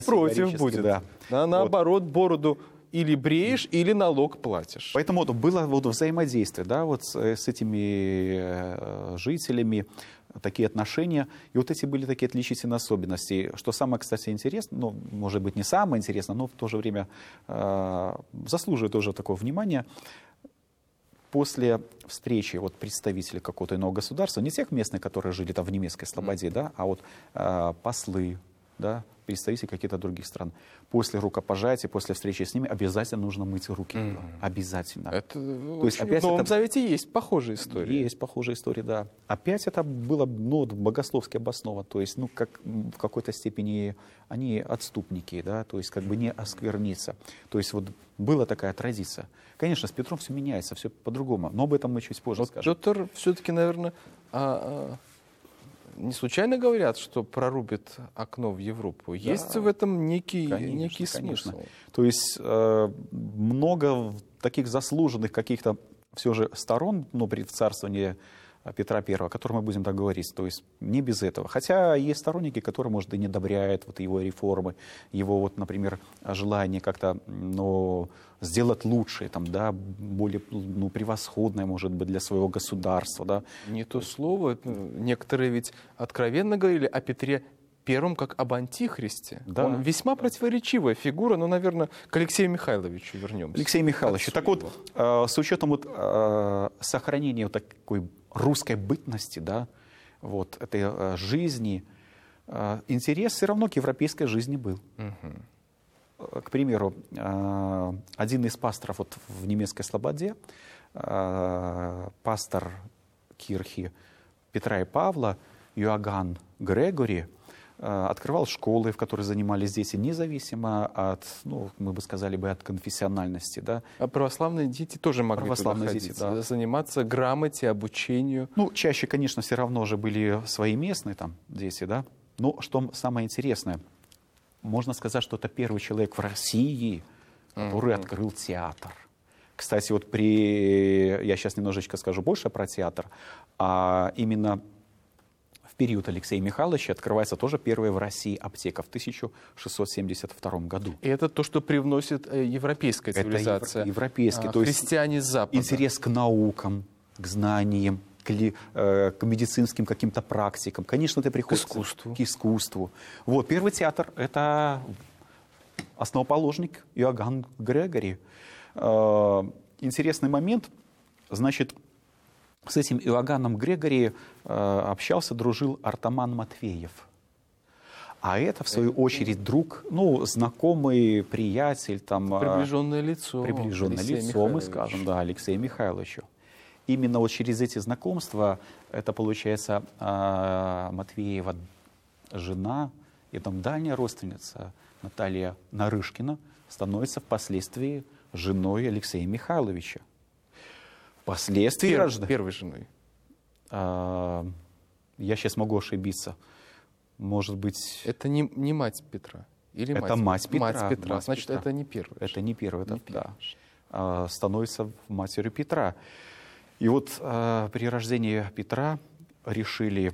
Против будет. Да. Наоборот, бороду или бреешь, или налог платишь. Поэтому было взаимодействие, да, с этими жителями, такие отношения. И эти были такие отличительные особенности. Что самое, кстати, интересно, может быть, не самое интересное, но в то же время заслуживает тоже такого внимания. После встречи представителей какого-то иного государства, не тех местных, которые жили там в немецкой слободе, да, а послы, да, представители каких-то других стран. После рукопожатия, после встречи с ними обязательно нужно мыть руки. Обязательно. Это, то есть, опять в Новом Завете есть похожая история. Есть похожая история, да. Опять это было богословски обосновано. То есть, как в какой-то степени они отступники, да, то есть не оскверниться. То есть была такая традиция. Конечно, с Петром все меняется, все по-другому. Но об этом мы чуть позже скажем. Петр все-таки, наверное, не случайно говорят, что прорубит окно в Европу. Есть в этом некий смысл. Конечно. То есть много таких заслуженных каких-то все же сторон при царствовании Петра I, о котором мы будем так говорить. То есть не без этого. Хотя есть сторонники, которые, может, и не одобряют его реформы, его, например, желание как-то сделать лучше, более превосходное, может быть, для своего государства. Да. Не то слово. Некоторые ведь откровенно говорили о Петре Первом как об антихристе. Да. Он весьма противоречивая фигура, но, наверное, к Алексею Михайловичу вернемся. Алексей Михайлович. Так с учетом сохранения такой русской бытности, да, этой жизни, интерес все равно к европейской жизни был. К примеру, один из пасторов в немецкой слободе, пастор кирхи Петра и Павла, Иоганн Грегори, открывал школы, в которых занимались дети, независимо от, мы бы сказали, от конфессиональности. Да. А православные дети тоже могли заниматься грамоте, обучению? Чаще, конечно, все равно же были свои местные дети, да. Но что самое интересное, можно сказать, что это первый человек в России, который открыл театр. Кстати, я сейчас немножечко скажу больше про театр, а именно в период Алексея Михайловича открывается тоже первая в России аптека в 1672 году. И это то, что привносит европейская цивилизация. Это европейский. То есть христиане с Запада. Интерес к наукам, к знаниям, к медицинским каким-то практикам. Конечно, это приходит к искусству. Первый театр — это основоположник Иоганн Грегори. Интересный момент. Значит, с этим Иоганном Грегори общался, дружил Артаман Матвеев. А это, в свою очередь, друг, знакомый, приятель. Приближенное лицо. Приближенное лицо, мы скажем, да, Алексею Михайловичу. Именно через эти знакомства, это, получается, Матвеева жена и дальняя родственница Наталья Нарышкина становится впоследствии женой Алексея Михайловича. Впоследствии первой женой. Я сейчас могу ошибиться. Может быть... Это не мать Петра? Или это мать Петра. Мать Петра. Значит, Петра. Это не первая. Это не первая, да. Становится матерью Петра. И при рождении Петра решили,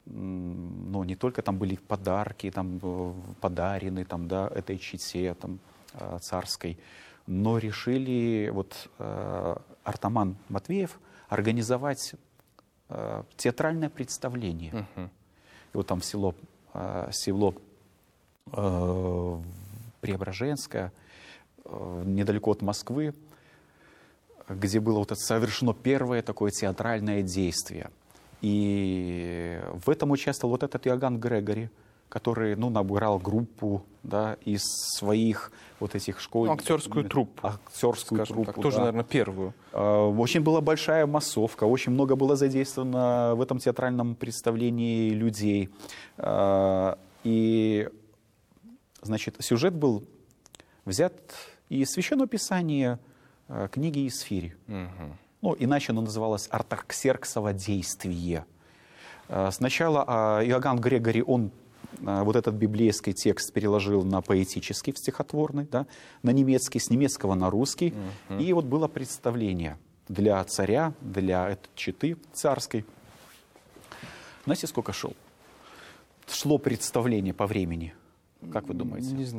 не только были подарки, подарены этой чете царской, но решили Артаман Матвеев организовать театральное представление. И село Преображенское, недалеко от Москвы, где было совершено первое такое театральное действие. И в этом участвовал этот Иоганн Грегори, который набрал группу из своих этих школ. Актерскую труппу. Актерскую труппу. Тоже, наверное, первую. Очень была большая массовка, очень много было задействовано в этом театральном представлении людей. И, значит, сюжет был взят из Священного Писания, книги Исфирь. Иначе оно называлось «Артаксерксово действие». Сначала Иоганн Грегори, он этот библейский текст переложил на поэтический, в стихотворный, на немецкий, с немецкого на русский. И было представление для царя, для четы царской. Знаете, сколько шло представление по времени? Как вы думаете? Не знаю.